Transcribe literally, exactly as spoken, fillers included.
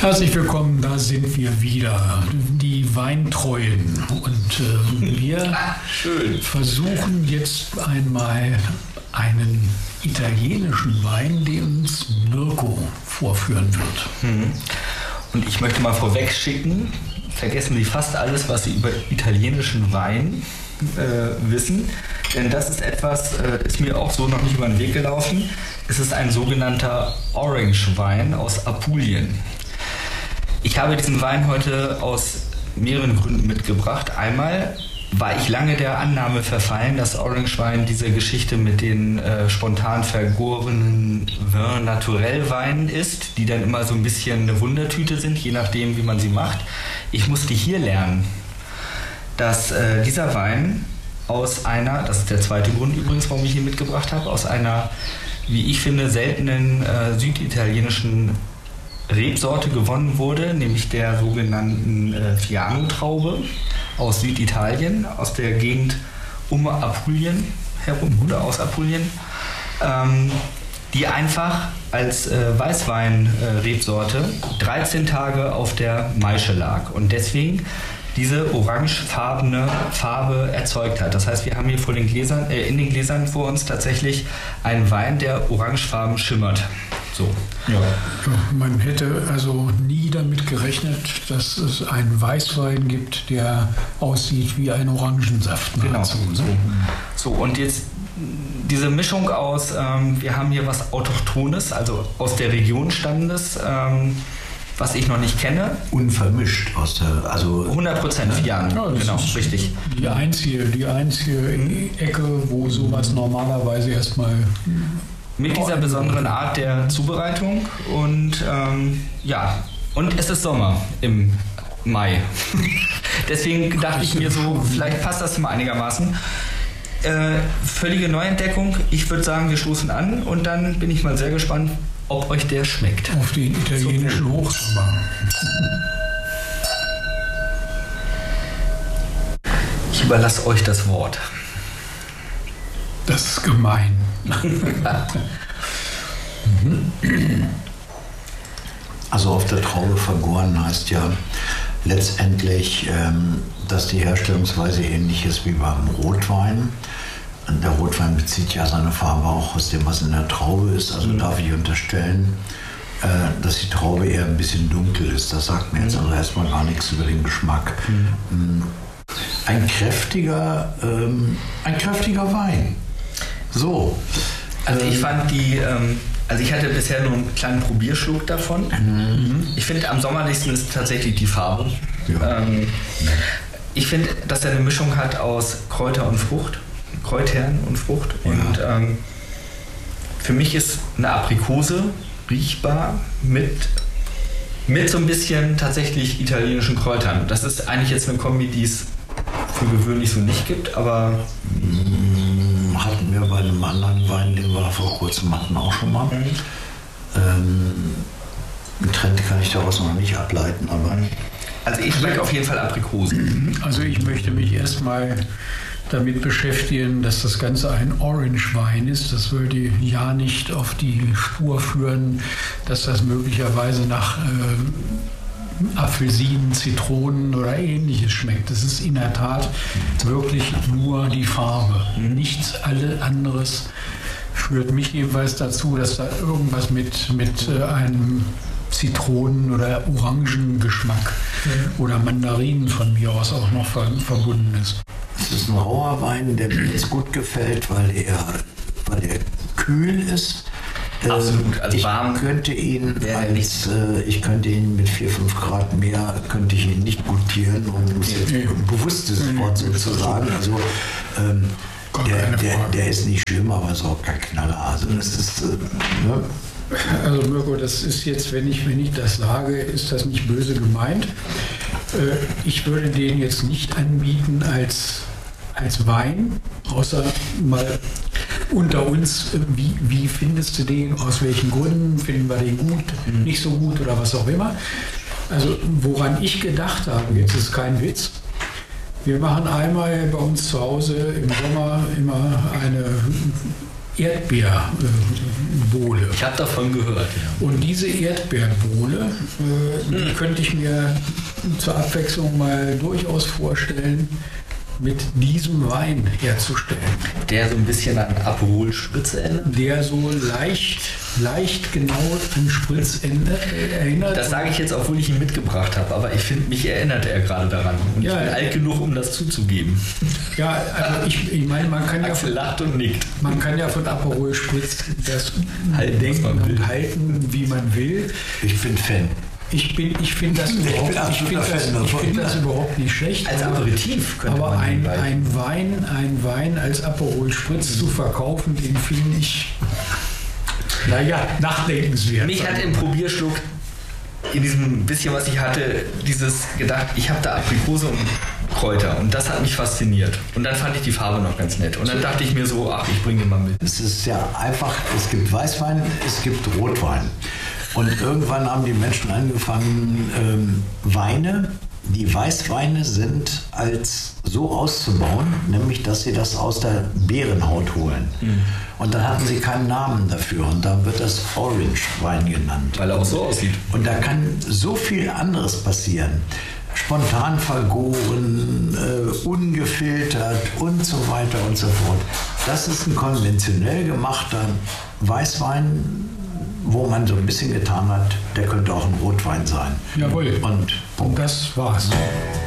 Herzlich willkommen, da sind wir wieder, die Weintreuen. Und äh, wir Schön. versuchen jetzt einmal einen italienischen Wein, den uns Mirko vorführen wird. Und ich möchte mal vorweg schicken, vergessen Sie fast alles, was Sie über italienischen Wein äh, wissen. Denn das ist etwas, äh, ist mir auch so noch nicht über den Weg gelaufen. Es ist ein sogenannter Orange-Wein aus Apulien. Ich habe diesen Wein heute aus mehreren Gründen mitgebracht. Einmal war ich lange der Annahme verfallen, dass Orange-Wein diese Geschichte mit den äh, spontan vergorenen Vin Naturel Weinen ist, die dann immer so ein bisschen eine Wundertüte sind, je nachdem, wie man sie macht. Ich musste hier lernen, dass äh, dieser Wein aus einer, das ist der zweite Grund übrigens, warum ich ihn mitgebracht habe, aus einer, wie ich finde, seltenen äh, süditalienischen Rebsorte gewonnen wurde, nämlich der sogenannten äh, Fiano-Traube aus Süditalien, aus der Gegend um Apulien herum oder aus Apulien, ähm, die einfach als äh, Weißwein-Rebsorte äh, dreizehn Tage auf der Maische lag und deswegen diese orangefarbene Farbe erzeugt hat. Das heißt, wir haben hier vor den Gläsern, äh, in den Gläsern vor uns tatsächlich einen Wein, der orangefarben schimmert. So. Ja. Man hätte also nie damit gerechnet, dass es einen Weißwein gibt, der aussieht wie ein Orangensaft. Genau. Nahezu, ne? So. So, und jetzt diese Mischung aus, ähm, wir haben hier was Autochthones, also aus der Region stammendes, ähm, was ich noch nicht kenne. Unvermischt aus der, also hundert Prozent Fian, Ja, das genau, ist richtig. Die einzige, die einzige Ecke, wo sowas normalerweise erstmal... Mit dieser besonderen Art der Zubereitung und ähm, ja, und es ist Sommer im Mai. Deswegen dachte ich mir so, vielleicht passt das mal einigermaßen. Äh, völlige Neuentdeckung. Ich würde sagen, wir stoßen an und dann bin ich mal sehr gespannt, ob euch der schmeckt. Auf den italienischen Hochsommer. Ich überlasse euch das Wort. Das ist gemein. Also auf der Traube vergoren heißt ja letztendlich, ähm, dass die Herstellungsweise ähnlich ist wie beim Rotwein. Und der Rotwein bezieht ja seine Farbe auch aus dem, was in der Traube ist. Also mhm. darf ich unterstellen, äh, dass die Traube eher ein bisschen dunkel ist. Das sagt mir jetzt also erstmal gar nichts über den Geschmack. Mhm. Ein kräftiger, ähm, ein kräftiger Wein. So. Also ich fand die, ähm, also ich hatte bisher nur einen kleinen Probierschluck davon. Mhm. Ich finde, am sommerlichsten ist tatsächlich die Farbe. Ja. Ähm, ich finde, dass er eine Mischung hat aus Kräuter und Frucht, Kräutern und Frucht. Ja. Und ähm, für mich ist eine Aprikose riechbar mit, mit so ein bisschen tatsächlich italienischen Kräutern. Das ist eigentlich jetzt eine Kombi, die es für gewöhnlich so nicht gibt, aber... Hatten wir bei einem anderen Wein, den wir vor kurzem hatten, auch schon mal. Mhm. Ähm, einen Trend kann ich daraus noch nicht ableiten, aber... Also ich schmecke auf jeden Fall Aprikosen. Also ich möchte mich erstmal damit beschäftigen, dass das Ganze ein Orange-Wein ist. Das würde ja nicht auf die Spur führen, dass das möglicherweise nach... Äh, Apfelsinen, Zitronen oder ähnliches schmeckt. Das ist in der Tat wirklich nur die Farbe. Nichts alle anderes führt mich jedenfalls dazu, dass da irgendwas mit, mit äh, einem Zitronen- oder Orangengeschmack mhm. oder Mandarinen von mir aus auch noch ver verbunden ist. Es ist ein rauer Wein, der mir jetzt gut gefällt, weil er, weil er kühl ist. Absolut, also ich warm könnte ihn als, äh, ich könnte ihn mit vier, fünf Grad mehr, könnte ich ihn nicht gutieren, um es jetzt ein bewusstes Wort so zu sagen. Also ähm, der, der, der ist nicht schlimm, aber ist auch kein Knaller. Also das ist, äh, ne? Also Mirko, das ist jetzt, wenn ich, wenn ich das sage, ist das nicht böse gemeint. Äh, ich würde den jetzt nicht anbieten als, als Wein, außer mal unter uns, wie, wie findest du den, aus welchen Gründen, finden wir den gut, mhm. nicht so gut oder was auch immer. Also woran ich gedacht habe, jetzt ist kein Witz, wir machen einmal bei uns zu Hause im Sommer immer eine Erdbeerbohle. Ich habe davon gehört. Ja. Und diese Erdbeerbohle, äh, die könnte ich mir zur Abwechslung mal durchaus vorstellen, mit diesem Wein herzustellen. Der so ein bisschen an Aperol Spritz erinnert? Der so leicht, leicht genau an Spritz erinnert. Das sage ich jetzt, obwohl ich ihn mitgebracht habe, aber ich finde, mich erinnert er gerade daran. Und ja, ich bin alt genug, um das zuzugeben. Ja, also ich, ich meine, man kann ja Axel von, lacht und nickt. Man kann ja von Aperol Spritz das halten, denken und halten, wie man will. Ich bin Fan. Ich, bin, ich finde das, überhaupt, ich find das, ich find das überhaupt nicht schlecht. Als Aperitif könnte aber man ein, ein, Wein, ein Wein als Aperol Spritz zu verkaufen, den finde ich, naja, nachdenkenswert. Mich hat im Probierschluck in diesem bisschen, was ich hatte, dieses gedacht, ich habe da Aprikose und Kräuter und das hat mich fasziniert. Und dann fand ich die Farbe noch ganz nett. Und dann dachte ich mir so, ach, ich bringe den mal mit. Es ist ja einfach, es gibt Weißwein, es gibt Rotwein. Und irgendwann haben die Menschen angefangen, ähm, Weine, die Weißweine sind, als so auszubauen, nämlich, dass sie das aus der Beerenhaut holen. Mhm. Und dann hatten sie keinen Namen dafür und da wird das Orange-Wein genannt. Weil er auch so aussieht. Und da kann so viel anderes passieren. Spontan vergoren, äh, ungefiltert und so weiter und so fort. Das ist ein konventionell gemachter Weißwein, wo man so ein bisschen getan hat, der könnte auch ein Rotwein sein. Jawohl. Und Und das war's.